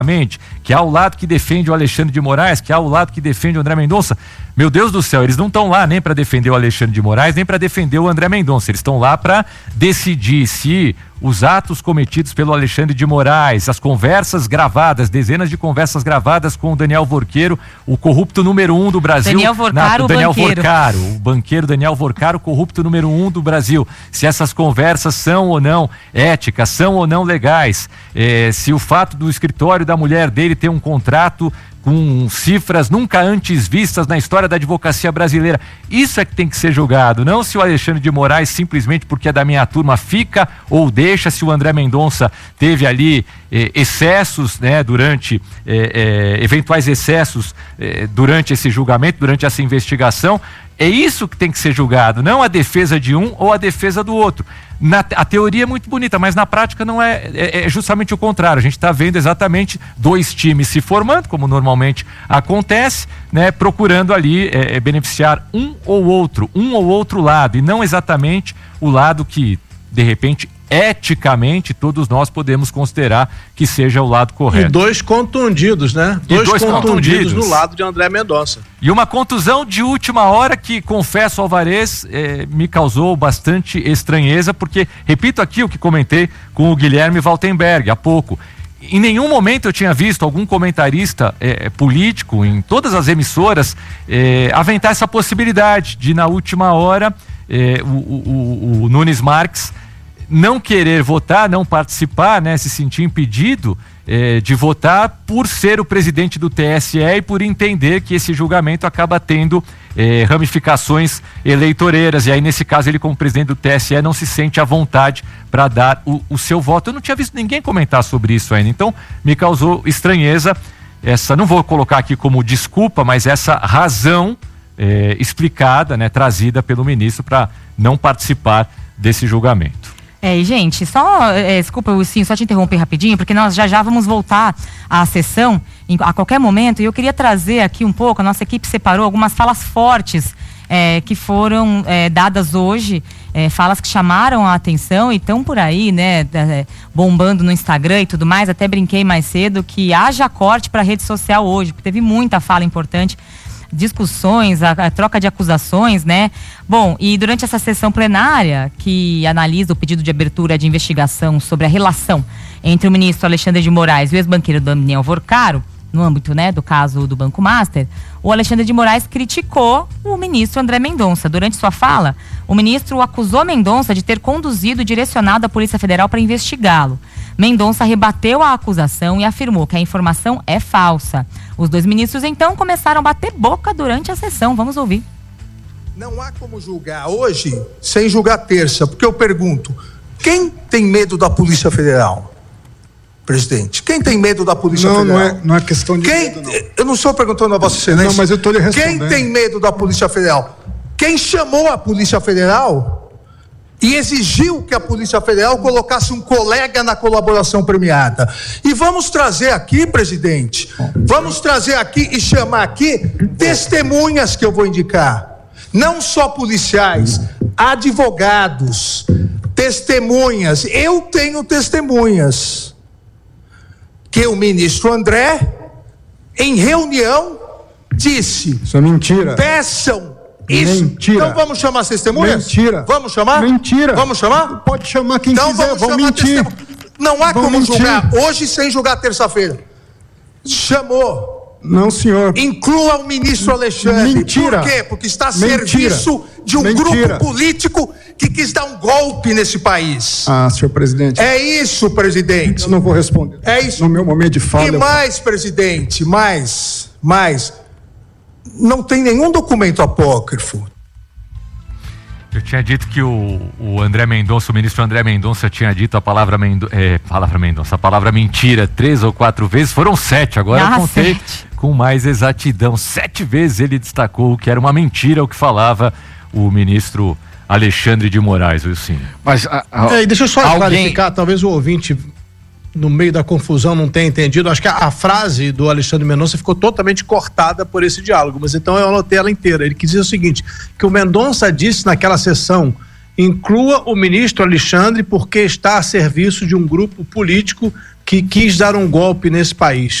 que há o lado que defende o Alexandre de Moraes, que há o lado que defende o André Mendonça. Meu Deus do céu, eles não estão lá nem para defender o Alexandre de Moraes, nem para defender o André Mendonça. Eles estão lá para decidir se os atos cometidos pelo Alexandre de Moraes, as conversas gravadas, dezenas de conversas gravadas com o Daniel Vorqueiro, o corrupto número 1 do Brasil. Daniel Vorcaro, o banqueiro Daniel Vorcaro, corrupto número 1 do Brasil. Se essas conversas são ou não éticas, são ou não legais, se o fato do escritório da mulher dele ter um contrato com cifras nunca antes vistas na história da advocacia brasileira. Isso é que tem que ser julgado, não se o Alexandre de Moraes simplesmente porque é da minha turma fica ou deixa, se o André Mendonça teve ali excessos, né, durante eventuais excessos durante esse julgamento, durante essa investigação. É isso que tem que ser julgado, não a defesa de um ou a defesa do outro. A teoria é muito bonita, mas na prática não é justamente o contrário. A gente está vendo exatamente dois times se formando, como normalmente acontece, né, procurando ali beneficiar um ou outro lado, e não exatamente o lado que, de repente, eticamente, todos nós podemos considerar que seja o lado correto. E dois contundidos, né? Dois contundidos no lado de André Mendonça. E uma contusão de última hora que, confesso, Alvarez, me causou bastante estranheza, porque, repito aqui o que comentei com o Guilherme Waltenberg há pouco. Em nenhum momento eu tinha visto algum comentarista político em todas as emissoras aventar essa possibilidade de, na última hora, o Nunes Marques não querer votar, não participar, né, se sentir impedido de votar por ser o presidente do TSE e por entender que esse julgamento acaba tendo ramificações eleitoreiras. E aí, nesse caso, ele, como presidente do TSE, não se sente à vontade para dar o seu voto. Eu não tinha visto ninguém comentar sobre isso ainda, então me causou estranheza. Não vou colocar aqui como desculpa, mas essa razão explicada, né, trazida pelo ministro para não participar desse julgamento. E gente, desculpa, Wilson, só te interromper rapidinho, porque nós já vamos voltar à sessão a qualquer momento, e eu queria trazer aqui um pouco, a nossa equipe separou algumas falas fortes que foram dadas hoje, falas que chamaram a atenção e estão por aí, né, bombando no Instagram e tudo mais. Até brinquei mais cedo que haja corte para a rede social hoje, porque teve muita fala importante, discussões, a troca de acusações, né? Bom, e durante essa sessão plenária que analisa o pedido de abertura de investigação sobre a relação entre o ministro Alexandre de Moraes e o ex-banqueiro Daniel Vorcaro, no âmbito, né, do caso do Banco Master, o Alexandre de Moraes criticou o ministro André Mendonça. Durante sua fala, o ministro acusou Mendonça de ter conduzido e direcionado a Polícia Federal para investigá-lo. Mendonça rebateu a acusação e afirmou que a informação é falsa. Os dois ministros, então, começaram a bater boca durante a sessão. Vamos ouvir. Não há como julgar hoje sem julgar terça, porque eu pergunto, quem tem medo da Polícia Federal? Presidente, quem tem medo da Polícia Federal? Não é questão de medo, não. Eu não estou perguntando a Vossa Excelência. Não, mas eu estou lhe respondendo. Quem tem medo da Polícia Federal? Quem chamou a Polícia Federal e exigiu que a Polícia Federal colocasse um colega na colaboração premiada. E vamos trazer aqui, presidente, vamos trazer aqui e chamar aqui testemunhas que eu vou indicar. Não só policiais, advogados, testemunhas. Eu tenho testemunhas. Que o ministro André, em reunião, disse... Isso é mentira. Peçam isso. Mentira. Então vamos chamar as testemunhas? Mentira. Vamos chamar? Mentira. Vamos chamar? Pode chamar quem então quiser, vão mentir. Não há como julgar hoje sem julgar terça-feira. Chamou. Não, senhor. Inclua o ministro Alexandre. Mentira. Por quê? Porque está a serviço de um grupo político que quis dar um golpe nesse país. Senhor presidente. É isso, presidente. Eu não vou responder. É isso. No meu momento de fala. E mais, presidente, mais. Não tem nenhum documento apócrifo. Eu tinha dito que o André Mendonça, o ministro André Mendonça tinha dito a palavra Mendonça, a palavra mentira 3 ou 4 vezes, foram 7, agora eu contei 7. Com mais exatidão, 7 vezes ele destacou que era uma mentira o que falava o ministro Alexandre de Moraes, Wilson. Mas deixa eu só clarificar, talvez o ouvinte no meio da confusão não tenha entendido, acho que a frase do Alexandre Mendonça ficou totalmente cortada por esse diálogo, mas então eu anotei ela inteira. Ele quis dizer o seguinte, que o Mendonça disse naquela sessão, inclua o ministro Alexandre porque está a serviço de um grupo político que quis dar um golpe nesse país.